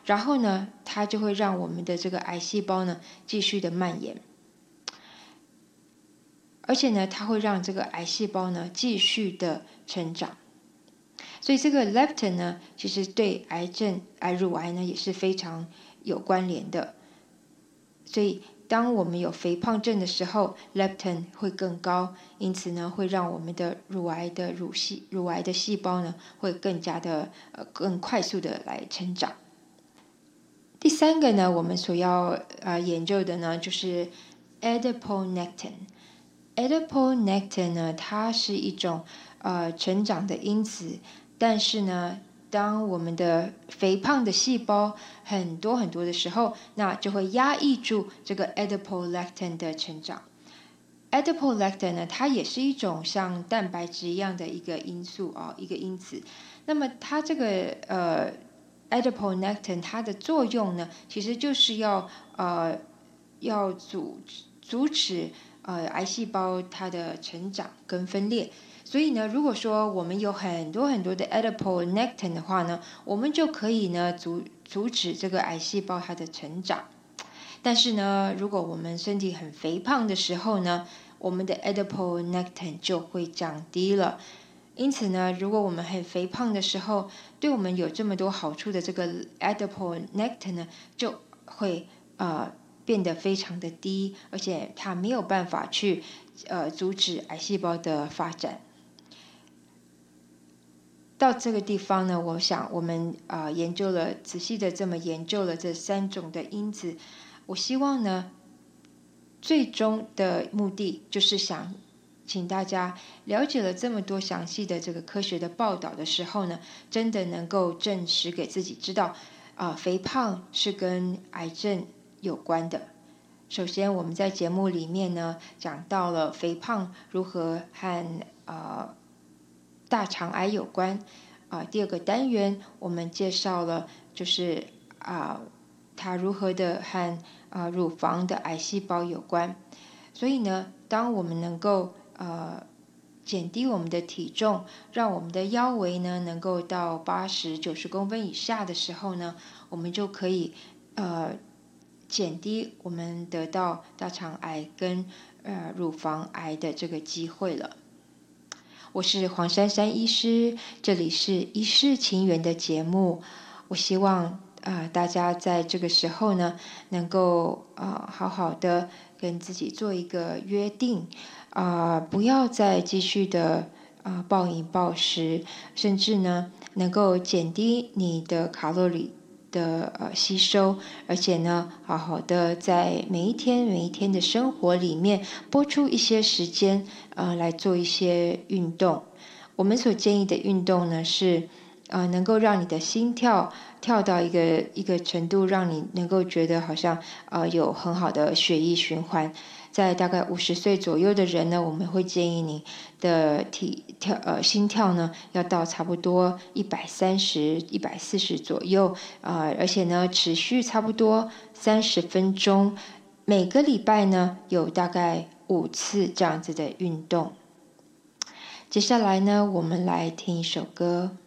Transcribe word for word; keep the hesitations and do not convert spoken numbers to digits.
然后呢，它就会让我们的这个癌细胞呢继续的蔓延，而且呢，它会让这个癌细胞呢继续的成长。所以这个 leptin 呢，其实对癌症、癌乳癌呢也是非常有关联的。所以当我们有肥胖症的时候 ，leptin 会更高，因此呢，会让我们的乳癌的乳细乳癌的细胞呢，会更加的呃更快速的来成长。第三个呢，我们所要呃研究的呢，就是 adiponectin。adiponectin 呢，它是一种呃成长的因子，但是呢，当我们的肥胖的细胞很多很多的时候，那就会压抑住这个 adiponectin 的成长。adiponectin 呢，它也是一种像蛋白质一样的一个因素啊、哦，一个因子。那么它这个呃 adiponectin 它的作用呢，其实就是要呃要阻阻止呃癌细胞它的成长跟分裂。所以呢，如果说我们有很多很多的 adiponectin 的话呢，我们就可以呢阻阻止这个癌细胞它的成长。但是呢，如果我们身体很肥胖的时候呢，我们的 adiponectin 就会降低了。因此呢，如果我们很肥胖的时候，对我们有这么多好处的这个 adiponectin 呢，就会呃变得非常的低，而且它没有办法去呃阻止癌细胞的发展。到这个地方呢，我想我们啊、呃、研究了仔细的这么研究了这三种的因子，我希望呢，最终的目的就是想请大家了解了这么多详细的这个科学的报道的时候呢，真的能够证实给自己知道，啊、呃，肥胖是跟癌症有关的。首先，我们在节目里面呢讲到了肥胖如何和呃大肠癌有关。啊、呃，第二个单元我们介绍了就是啊、呃、它如何的和啊、呃、乳房的癌细胞有关。所以呢，当我们能够呃减低我们的体重，让我们的腰围呢能够到八十九十公分以下的时候呢，我们就可以呃减低我们得到大肠癌跟呃乳房癌的这个机会了。我是黄珊珊医师，这里是医事情缘的节目。我希望啊、呃、大家在这个时候呢，能够啊、呃、好好的跟自己做一个约定啊、呃，不要再继续的啊、呃、暴饮暴食，甚至呢能够减低你的卡路里的呃吸收，而且呢，好好的在每一天每一天的生活里面拨出一些时间，呃，来做一些运动。我们所建议的运动呢是，呃，能够让你的心跳跳到一个一个程度，让你能够觉得好像呃有很好的血液循环。在大概五十岁左右的人呢，我们会建议你的体跳呃心跳呢要到差不多一百三十、一百四十左右啊、呃，而且呢持续差不多三十分钟，每个礼拜呢有大概五次这样子的运动。接下来呢，我们来听一首歌。